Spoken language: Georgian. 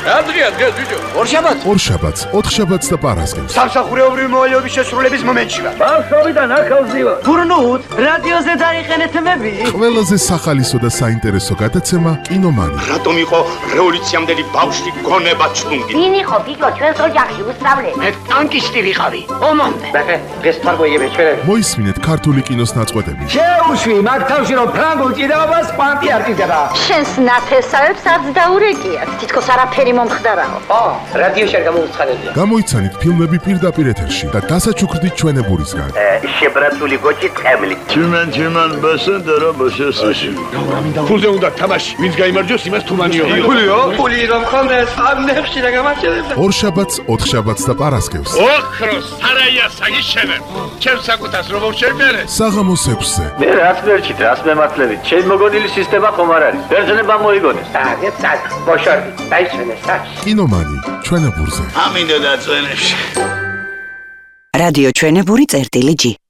დღეა ბიჭო. ორშაბათს, ოთხშაბათს და პარასკევს. სამსახურეობრივი მოვალეობის შესრულების მომენტში ვარ. ბავშვობიდან ახალზი ვარ. გურნუთ, რადიოზე დაიყენეთ მები. ყველაზე სახალისო და საინტერესო გადაცემა კინომანი. რატომ იყო რევოლუციამდელი ბავშვი გონება ჩუნგი? ვინ იყო ბიჭო ჩვენს ოჯახში უსწავლე? მე ტანკისტი ვიყავი. ომამდე. ბახე, დღეს თარგოიები ჩვენები. მოისმინეთ ქართული კინოს ნაწყვეტები. შეუშვი მაგ თავში რომ ფრანგულ ჭიდაობას კვანტი არ ჭიდდება. შენს ნათესავებს არც დაურეკიათ. თითქოს არაფერი მომხდარაო. რადიოში არ გამოუცხადებია. გამოიცანით ფილმები პირდაპირ ეთერში და დასაჩუქრდით ჩვენებურისგან. შებრაცული გოჭი ტყემლი. Чиман басендера башესაში. ფულზე უნდა თამაში. ვინც გაიმარჯვოს იმას თუმანიო. ფულიო? ფული რომ ხონდეს, ამნებში და გამარჯვებდა. ორშაბათს, ოთხშაბათს და პარასკევს. ოქროს სარაია საგიშენებ. ჩემს საკუთას რომ შევბერე. საღამოს 6-ზე. მე რას მერჩით, რას მემართლებით? ჩემი მოგონილი სისტემა ხომ არ არის. ბერძნებმა მოიგონეს. წაგ, ბოშორდი, დაიშვენე საჩ. კინომანი, ჩვენებურზე. ამინდა დაწვენებში. რადიო ჩვენებური წერტილი G